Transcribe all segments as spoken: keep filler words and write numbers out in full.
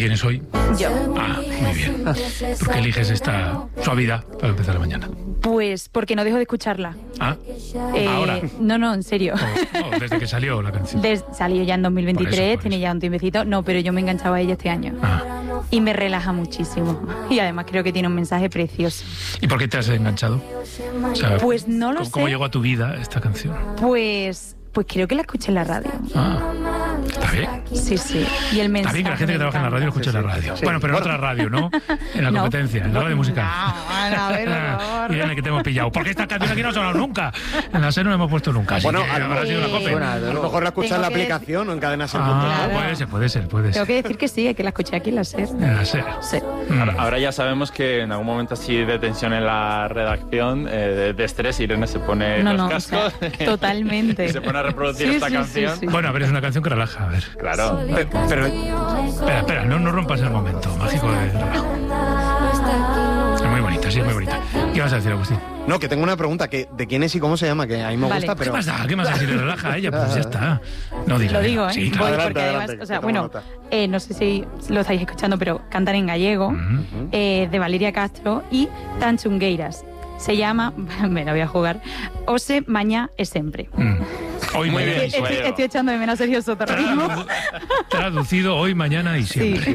quién es hoy? Yo. Ah, muy bien. ¿Por qué eliges esta suavidad para empezar la mañana? Pues porque no dejo de escucharla. Ah, Eh, ahora. No, no, en serio. Oh, oh, desde que salió la canción. Des- salió ya en dos mil veintitrés, Por eso, por tiene eso. ya un tiempecito. No, pero yo me enganchaba a ella este año. Ah. Y me relaja muchísimo. Y además creo que tiene un mensaje precioso. ¿Y por qué te has enganchado? O sea, Pues no lo ¿cómo, sé. ¿Cómo llegó a tu vida esta canción? Pues, pues creo que la escuché en la radio. Ah, está bien. Sí, sí. Y el mensaje. Está bien que la gente que me trabaja en la radio encanta. escuche la radio. Bueno, pero en otra radio, ¿no? En la No. competencia, en la radio musical. No, a ver, por favor. Irene, que te hemos pillado. Porque esta canción aquí no ha sonado nunca. En la SER no la hemos puesto nunca. Así Bueno, que a lo habrá sido la COPE. Bueno, a lo mejor la escuchas en la Tengo que aplicación o en cadenas en Ah, Claro. puede ser, puede ser, puede Tengo ser. que decir que sí, que la escuché aquí en la SER. En la SER. Sí. Mm. Ahora ya sabemos que en algún momento así de tensión en la redacción, eh, de, de estrés, Irene se pone No, los no, o cascos sea, totalmente. y se pone a reproducir Sí, esta sí, sí, canción. sí. Bueno, a ver, es una canción que relaja, a ver. Claro. Pe- Pero, Espera, espera, no, no rompas el momento mágico de relajo. Es muy bonita, sí, es muy bonita. ¿Qué vas a decir, Agustín? no, que tengo una pregunta, que ¿de quién es y cómo se llama? Que a mí me Vale. gusta, ¿Qué pero... pasa? ¿Qué más si le relaja a ella? Pues ya está. No, dila, Lo dila. digo, ¿eh? Sí, Voy claro. Adelante, porque además, adelante, o sea, que tomo bueno, nota. eh, no sé si lo estáis escuchando, pero cantan en gallego, Ujú. eh, de Valeria Castro y Tanchungueiras. Se llama, me la voy a jugar, Ose Mañá e Sempre. Mm. Hoy, Muy mañana bien, y Estoy, siempre. estoy echando de menos a Sergio Sotorrismo. Tradu- Traducido hoy, mañana y siempre.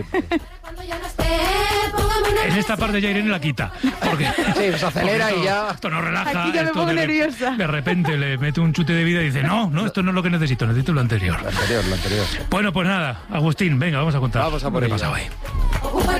En esta parte ya Irene la quita. Porque Sí, se acelera porque y esto- ya... Esto no relaja. Aquí ya me esto pongo de, nerviosa. De repente le mete un chute de vida y dice, no, no, esto no es lo que necesito, necesito lo anterior. Lo anterior, lo anterior. Bueno, pues nada, Agustín, venga, vamos a contar Vamos a lo por que ello. pasaba ahí.